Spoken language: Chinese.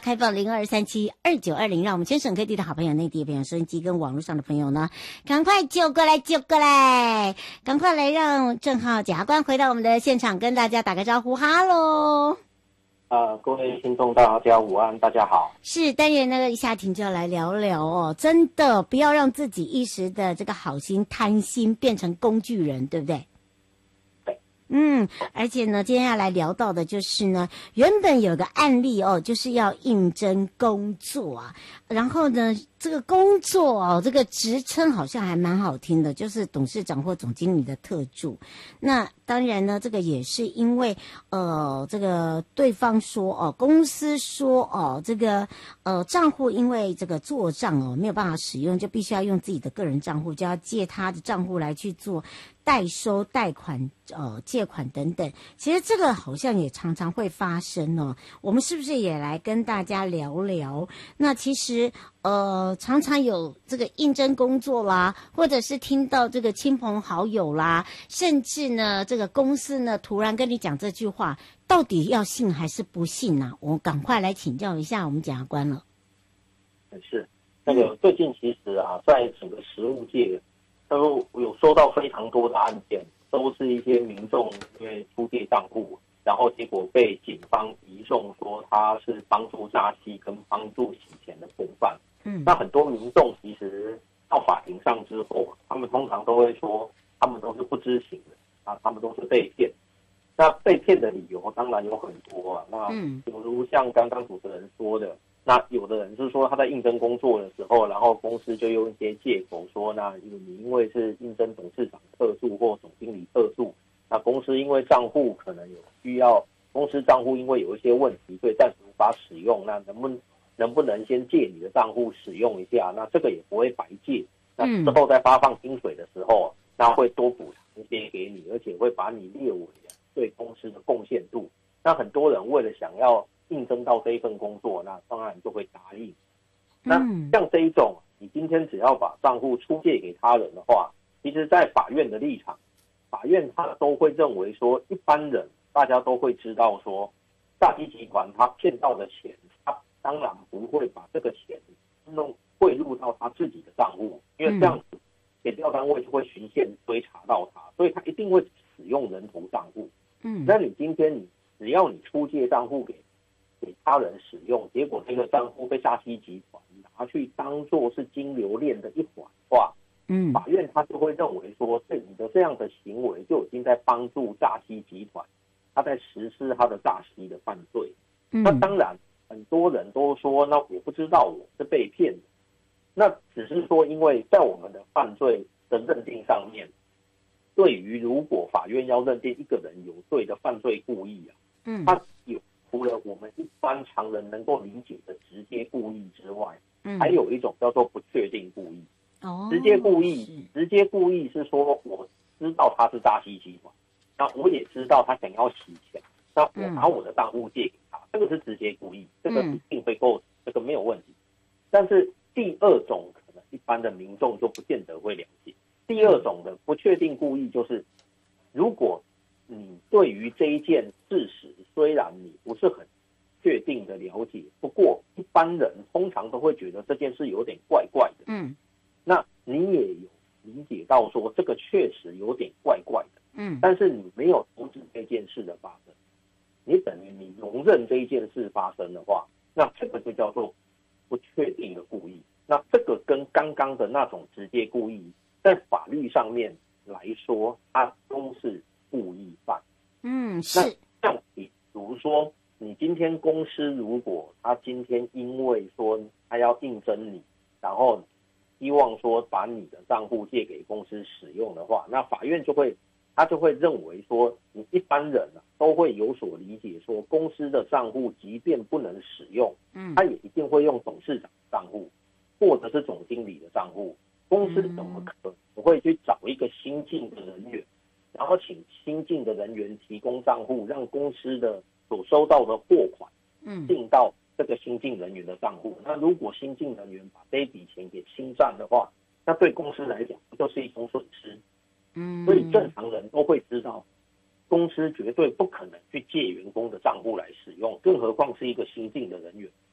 开放02372920，让我们全省各地的好朋友、内地的朋友、收音机跟网络上的朋友呢，赶快就过来，赶快来让正浩检察官回到我们的现场，跟大家打个招呼，哈喽。 各位听众大家午安，大家好。 是单元那个一下庭就要来聊聊哦，真的不要让自己一时的这个好心贪心变成工具人，对不对？ 对。 而且呢，今天要来聊到的就是呢，原本有个案例哦，就是要应征工作啊，然后呢，这个工作哦，这个职称好像还蛮好听的，就是董事长或总经理的特助。那当然呢，这个也是因为这个对方说哦，公司说哦，这个账户因为这个做账哦没有办法使用，就必须要用自己的个人账户，就要借他的账户来去做代收、贷款、借款等等。其实这个好像也常常会发生哦。我们是不是也来跟大家聊聊？那其实常常有这个应征工作啦，或者是听到这个亲朋好友啦，甚至呢，这个公司呢突然跟你讲这句话，到底要信还是不信啊？我赶快来请教一下我们检察官了。 是那个最近其实啊，在整个实务界都有收到非常多的案件，都是一些民众因为出借账户，然后结果被警方移送说他是帮助诈欺跟帮助洗钱的共犯。那很多民众其实到法庭上之后，他们通常都会说他们都是不知情的啊，他们都是被骗。那被骗的理由当然有很多啊，那比如像刚刚主持人说的，那有的人是说他在应征工作的时候，然后公司就用一些借口说，那你因为是应征董事长特助或总经理特助，那公司因为账户可能有需要，公司账户因为有一些问题，所以暂时无法使用，那能不能先借你的账户使用一下？那这个也不会白借，那之后在发放薪水的时候，那会多补偿一些给你，而且会把你列为对公司的贡献度。那很多人为了想要应征到这一份工作，那当然就会答应。那像这一种，你今天只要把账户出借给他人的话，其实在法院的立场，法院他都会认为说，一般人大家都会知道说，诈欺集团他骗到的钱，他当然不会把这个钱汇入到他自己的账户，因为这样子检调单位就会循线追查到他，所以他一定会使用人头账户。那你今天只要你出借账户给他人使用，结果这个账户被诈欺集团拿去当作是金流链的一环的话，法院他就会认为说，你的这样的行为就已经在帮助诈欺集团，他在实施他的诈欺的犯罪。那当然很多人都说，那我不知道我是被骗的，那只是说因为在我们的犯罪的认定上面，对于如果法院要认定一个人有罪的犯罪故意啊，他有除了我们一般常人能够理解的直接故意之外，还有一种叫做不确定故意。直接故意是说我知道他是诈欺集团，那我也知道他想要洗钱，那我把我的账户借给他，这个是直接故意，这个一定会构成，这个没有问题。但是第二种可能一般的民众就不见得会了解。第二种的不确定故意就是，如果你对于这一件事实虽然你不是很确定的了解，不过一般人通常都会觉得这件事有点怪怪的。那你也有理解到说这个确实有点怪怪的。但是你没有阻止这件事的发生，你等于你容忍这一件事发生的话，那这个就叫做不确定的故意。那这个跟刚刚的那种直接故意，在法律上面来说，它都是故意犯。是。那像比如说，你今天公司如果他今天因为说他要应征你，然后希望说把你的账户借给公司使用的话，那法院就会认为说，你一般人都会有所理解说，公司的账户即便不能使用，他也一定会用董事长的账户或者是总经理的账户。公司怎么可能会去找一个新进的人员，然后请新进的人员提供账户，让公司的所收到的货款进到这个新进人员的账户？那如果新进人员把这一笔钱给侵占的话，那对公司来讲就是一种损失。所以正常人都会知道，公司绝对不可能去借员工的账户来使用，更何况是一个新进的人员。